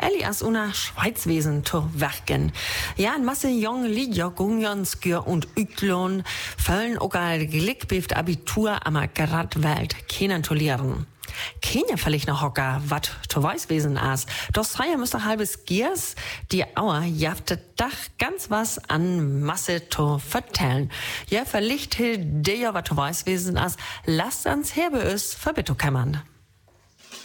Elli as una Schweizwesen zu werken. Ja, ein Masse junge Lieder, Gunjanskür und Üklon fällen auch ein Glück beft Abitur am Gradwelt kennenzulernen. Kenia vielleicht noch hocker, wat zu Weißwesen as. Das sei ja müsste halbes Giers, die Auer jafte Dach ganz was an Masse zu vertellen. Ja, verlicht der wat zu Weißwesen as, lasst ans Herbe is, verbitto kämmern.